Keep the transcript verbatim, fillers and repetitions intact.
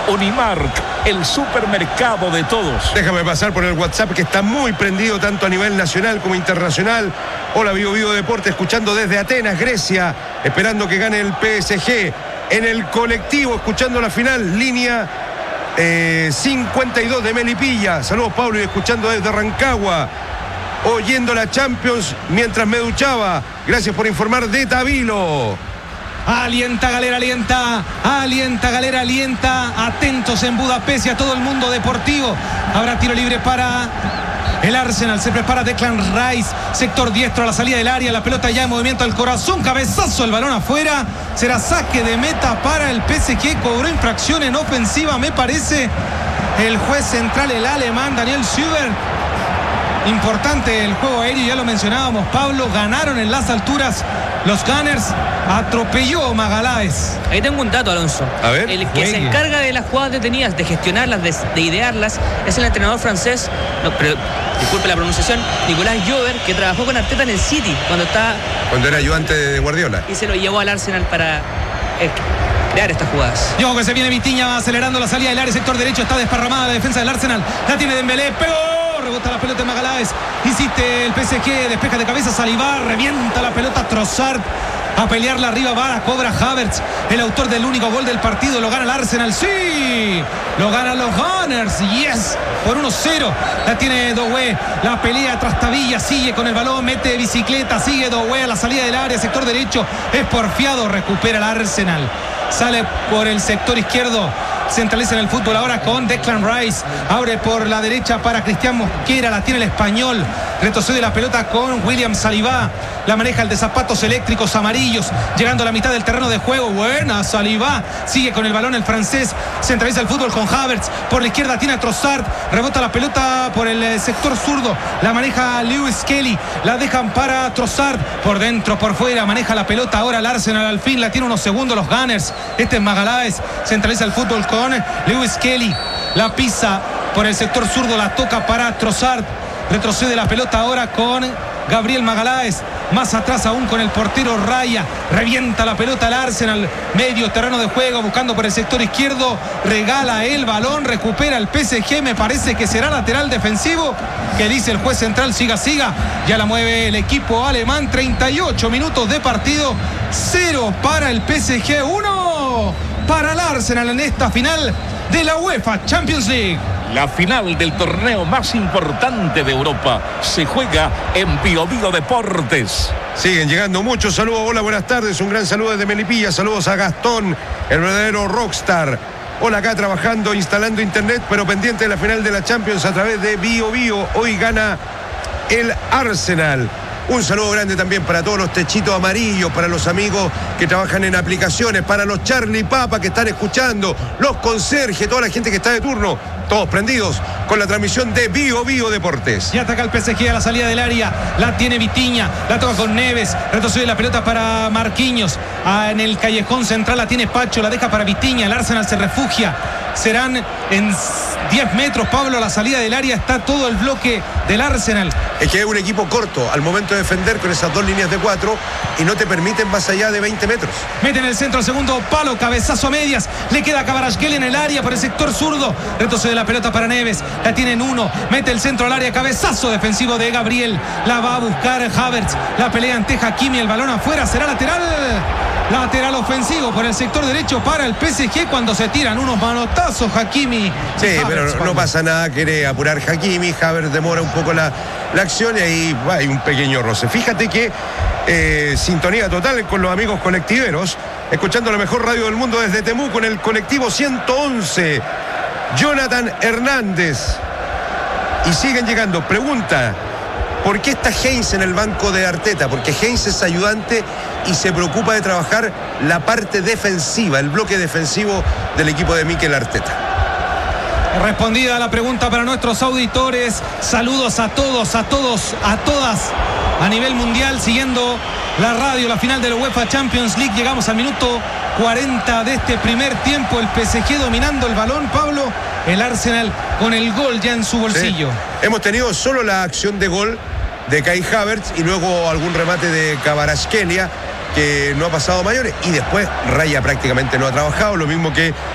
Unimark, el supermercado de todos. Déjame pasar por el WhatsApp que está muy prendido tanto a nivel nacional como internacional. Hola Vivo Vivo Deporte, escuchando desde Atenas, Grecia, esperando que gane el P S G. En el colectivo, escuchando la final, línea eh, cincuenta y dos de Melipilla. Saludos Pablo, y escuchando desde Rancagua, oyendo la Champions mientras me duchaba. Gracias por informar de Tabilo. Alienta Galera, alienta, alienta Galera, alienta. Atentos en Budapest y a todo el mundo deportivo. Habrá tiro libre para el Arsenal. Se prepara Declan Rice, sector diestro a la salida del área. La pelota ya en movimiento al corazón, cabezazo, el balón afuera. Será saque de meta para el P S G. Cobró infracción en ofensiva, me parece, el juez central, el alemán Daniel Schubert. Importante el juego aéreo, ya lo mencionábamos, Pablo. Ganaron en las alturas los Gunners. Atropelló Magaláes. Ahí tengo un dato, Alonso. A ver, el que juegue. se encarga de las jugadas detenidas, de gestionarlas, de, de idearlas, es el entrenador francés, no, pero, disculpe la pronunciación, Nicolás Jover, que trabajó con Arteta en el City cuando está Cuando era ayudante de Guardiola. y se lo llevó al Arsenal para eh, crear estas jugadas. Yo que se viene Vitinha acelerando la salida del área, sector derecho, está desparramada la defensa del Arsenal. La tiene Dembélé, pegó, rebota la pelota de Magaláes. Insiste el P S G, despeja de cabeza Saliba, revienta la pelota Trossard. A pelearla arriba, va, cobra Havertz, el autor del único gol del partido. Lo gana el Arsenal, sí, lo ganan los Gunners, yes, por uno cero. La tiene Doué, la pelea tras Tabilla, sigue con el balón, mete bicicleta, sigue Doué a la salida del área, sector derecho, es porfiado, recupera el Arsenal. Sale por el sector izquierdo, centraliza en el fútbol ahora con Declan Rice. Abre por la derecha para Cristian Mosquera, la tiene el español. Retrocede la pelota con William Saliba. La maneja el de zapatos eléctricos amarillos, llegando a la mitad del terreno de juego. Buena Saliba, sigue con el balón el francés. Centraliza el fútbol con Havertz. Por la izquierda tiene a Trossard. Rebota la pelota por el sector zurdo. La maneja Lewis Kelly. La dejan para Trossard. Por dentro, por fuera. Maneja la pelota ahora el Arsenal. Al fin la tiene unos segundos los Gunners. Este es Magaláes. Centraliza el fútbol con Lewis Kelly. La pisa por el sector zurdo. La toca para Trossard. Retrocede la pelota ahora con Gabriel Magaláes. Más atrás aún con el portero Raya. Revienta la pelota al Arsenal. Medio terreno de juego, buscando por el sector izquierdo. Regala el balón, recupera el P S G. Me parece que será lateral defensivo. Que dice el juez central, siga, siga. Ya la mueve el equipo alemán. treinta y ocho minutos de partido. Cero para el P S G. Uno para el Arsenal en esta final de la UEFA Champions League. La final del torneo más importante de Europa se juega en Bio Bio Deportes. Siguen llegando muchos saludos. Hola, buenas tardes. Un gran saludo desde Melipilla. Saludos a Gastón, el verdadero rockstar. Hola, acá trabajando, instalando internet, pero pendiente de la final de la Champions a través de Bio Bio. Hoy gana el Arsenal. Un saludo grande también para todos los techitos amarillos, para los amigos que trabajan en aplicaciones, para los Charlie Papa que están escuchando, los conserjes, toda la gente que está de turno, todos prendidos con la transmisión de Bio Bio Deportes. Y ataca el P S G a la salida del área. La tiene Vitinha, la toca con Neves. Retrocede la pelota para Marquinhos. Ah, en el callejón central la tiene Pacho, la deja para Vitinha. El Arsenal se refugia. Serán en diez metros, Pablo, a la salida del área. Está todo el bloque del Arsenal. Es que es un equipo corto al momento de defender con esas dos líneas de cuatro y no te permiten más allá de veinte metros. Mete en el centro, segundo palo, cabezazo a medias. Le queda a Kvaratskhelia en el área por el sector zurdo. Retrocede la pelota para Neves. La tiene en uno. Mete el centro al área. Cabezazo defensivo de Gabriel. La va a buscar Havertz. La pelea ante Hakimi. El balón afuera. Será lateral. Lateral ofensivo por el sector derecho para el P S G cuando se tiran unos manotazos Hakimi. Sí, Havertz, pero no, no pasa nada, quiere apurar Hakimi, Havertz demora un poco la, la acción y ahí hay un pequeño roce. Fíjate que eh, sintonía total con los amigos colectiveros, escuchando la mejor radio del mundo desde Temuco en el colectivo ciento once. Jonathan Hernández. Y siguen llegando. Pregunta: ¿por qué está Heinz en el banco de Arteta? Porque Heinz es ayudante y se preocupa de trabajar la parte defensiva, el bloque defensivo del equipo de Mikel Arteta. Respondida la pregunta para nuestros auditores. Saludos a todos, a todos, a todas a nivel mundial, siguiendo la radio, la final de la UEFA Champions League. Llegamos al minuto cuarenta de este primer tiempo. El P S G dominando el balón, Pablo. El Arsenal con el gol ya en su bolsillo. Sí. Hemos tenido solo la acción de gol de Kai Havertz y luego algún remate de Kvaratskhelia que no ha pasado a mayores, y después Raya prácticamente no ha trabajado, lo mismo que